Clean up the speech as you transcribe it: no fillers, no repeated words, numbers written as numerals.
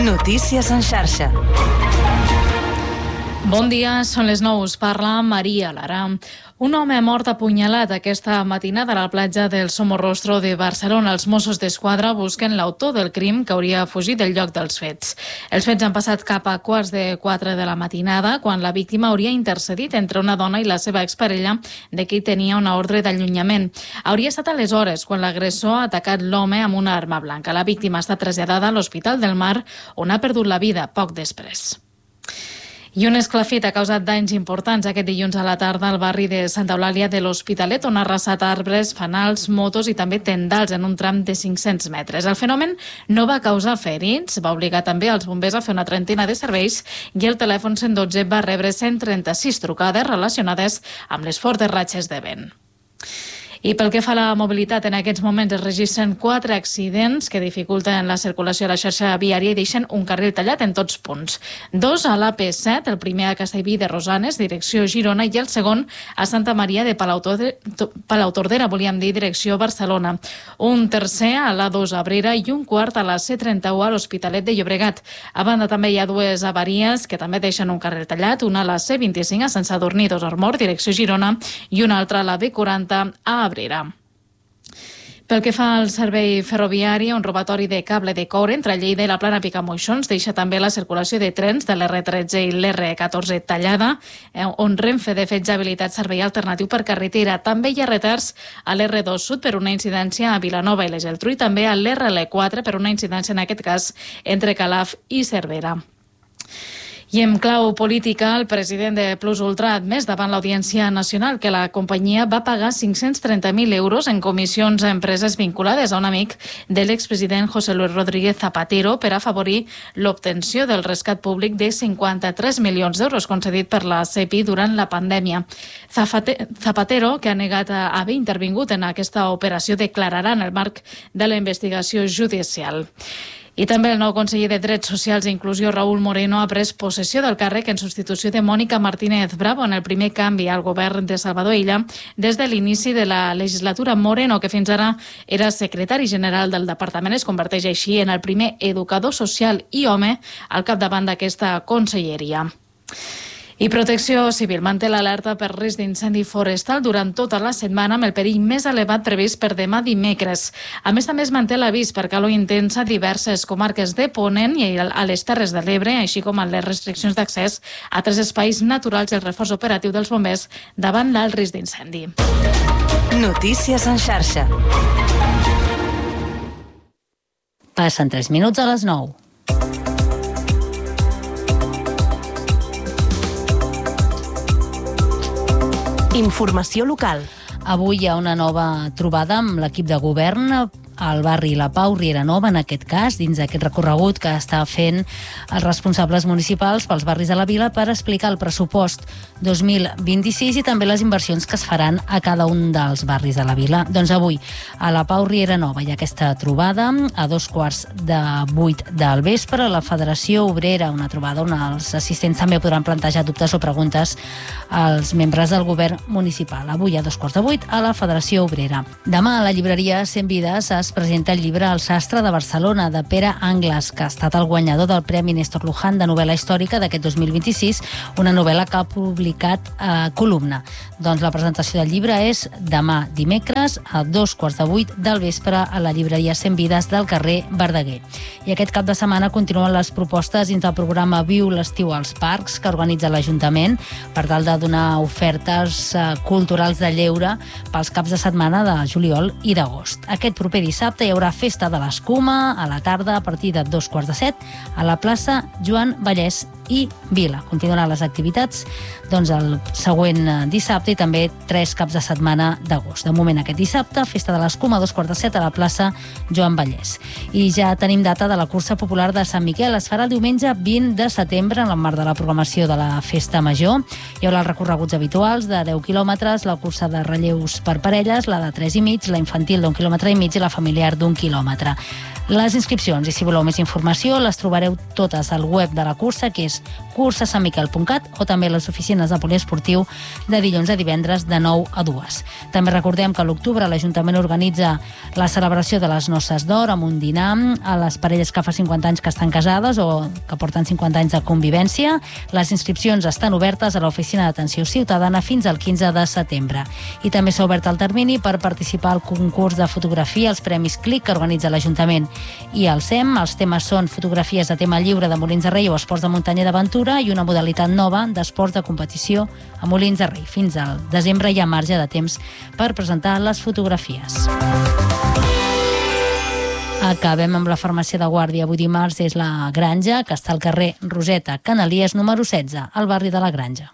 Notícies en xarxa. Bon dia, són les 9, us parla Maria Lara. Un home mort apunyalat aquesta matinada a la platja del Somorrostro de Barcelona. Els Mossos d'Esquadra busquen l'autor del crim que hauria fugit del lloc dels fets. Els fets han passat cap a 3:15 de la matinada, quan la víctima hauria intercedit entre una dona i la seva exparella, de qui tenia una ordre d'allunyament. Hauria estat aleshores quan l'agressor ha atacat l'home amb una arma blanca. La víctima està traslladada a l'Hospital del Mar, on ha perdut la vida poc després. I un esclafit ha causat danys importants aquest dilluns a la tarda al barri de Santa Eulàlia de l'Hospitalet, on ha arrasat arbres, fanals, motos i també tendals en un tram de 500 metres. El fenomen no va causar ferits, va obligar també els bombers a fer una trentena de serveis i el telèfon 112 va rebre 136 trucades relacionades amb les fortes ratxes de vent. I pel que fa a la mobilitat, en aquests moments es registren 4 accidents que dificulten la circulació a la xarxa viària i deixen un carril tallat en tots punts. 2 a l'AP7, el primer a Castellví de Rosanes, direcció Girona, i el segon a Santa Maria de Palautordera, volíem dir, direcció Barcelona. Un tercer a l'A2 a Abrera i un quart a la C31 a l'Hospitalet de Llobregat. A banda també hi ha 2 avaries que també deixen un carril tallat, una a la C25 a Sant Sadurní d'Osormort, direcció Girona, i una altra a la B40 a Abrera. Pel que fa al servei ferroviari, un robatori de cable de coure entre Lleida i la Plana Picamoixons deixa també la circulació de trens de l'R13 i l'R14 tallada, on Renfe de fet ja ha habilitat servei alternatiu per carretera. També hi ha retards a l'R2 Sud per una incidència a Vilanova i la Geltrú i també a l'RL4 per una incidència, en aquest cas, entre Calaf i Cervera. I en clau política, el president de Plus Ultra ha admès davant l'Audiència Nacional que la companyia va pagar 530.000 euros en comissions a empreses vinculades a un amic de l'expresident José Luis Rodríguez Zapatero per afavorir l'obtenció del rescat públic de 53 milions d'euros concedit per la CEPI durant la pandèmia. Zapatero, que ha negat haver intervingut en aquesta operació, declararà en el marc de la investigació judicial. I també el nou conseller de Drets Socials i Inclusió, Raúl Moreno, ha pres possessió del càrrec en substitució de Mònica Martínez Bravo en el primer canvi al govern de Salvador Illa des de l'inici de la legislatura. Moreno, que fins ara era secretari general del departament, es converteix així en el primer educador social i home al capdavant d'aquesta conselleria. I Protecció Civil manté l'alerta per risc d'incendi forestal durant tota la setmana, amb el perill més elevat previst per demà dimecres. A més, també es manté l'avís per calor intensa a diverses comarques de Ponent i a les Terres de l'Ebre, així com a les restriccions d'accés a 3 espais naturals i el reforç operatiu dels bombers davant l'alt risc d'incendi. Notícies en xarxa. Passen 3 minuts a les 9. Informació local. Avui hi ha una nova trobada amb l'equip de govern al barri La Pau, Riera Nova, en aquest cas, dins d'aquest recorregut que està fent els responsables municipals pels barris de la vila per explicar el pressupost 2026 i també les inversions que es faran a cada un dels barris de la vila. Doncs avui, a La Pau, Riera Nova, hi ha aquesta trobada a 7:15 del vespre. La Federació Obrera, una trobada on els assistents també podran plantejar dubtes o preguntes als membres del govern municipal. Avui a 7:15 a la Federació Obrera. Demà a la llibreria 100 Vides es presenta el llibre El sastre de Barcelona, de Pere Angles, que ha estat el guanyador del Premi Néstor Luján de novel·la històrica d'aquest 2026, una novel·la que ha publicat a Columna. Doncs la presentació del llibre és demà dimecres a 7:15 del vespre a la llibreria 100 Vides del carrer Verdaguer. I aquest cap de setmana continuen les propostes dins del programa Viu l'estiu als parcs, que organitza l'Ajuntament per tal de donar ofertes culturals de lleure pels caps de setmana de juliol i d'agost. Aquest proper dissabte hi haurà Festa de l'Escuma a la tarda a partir de 7:15 a la plaça Joan Vallès i Vila. Continuaran les activitats el següent dissabte i també 3 caps de setmana d'agost. De moment aquest dissabte, Festa de l'Escuma a 7:15 a la plaça Joan Vallès. I ja tenim data de la cursa popular de Sant Miquel. Es farà el diumenge 20 de setembre en el marc de la programació de la Festa Major. Hi haurà els recorreguts habituals de 10 quilòmetres, la cursa de relleus per parelles, la de 3,5, la infantil d'1,5 quilòmetre i la familiar d'1 quilòmetre. Les inscripcions, i si voleu més informació, les trobareu totes al web de la cursa, que és és cursasantmiquel.cat o també les oficines de poliesportiu de dilluns a divendres de 9 a 2. També recordem que a l'octubre l'Ajuntament organitza la celebració de les noces d'or amb un dinar a les parelles que fa 50 anys que estan casades o que porten 50 anys de convivència. Les inscripcions estan obertes a l'Oficina d'Atenció Ciutadana fins al 15 de setembre. I també s'ha obert el termini per participar al concurs de fotografia, els Premis CLIC que organitza l'Ajuntament i el SEM. Els temes són fotografies de tema lliure de Molins de Rei o esports de muntanya i d'aventura i una modalitat nova d'esports de competició a Molins de Rei. Fins al desembre hi ha marge de temps per presentar les fotografies. Acabem amb la farmàcia de guàrdia. Avui dimarts és la Granja, que està al carrer Roseta Canalies, número 16, al barri de la Granja.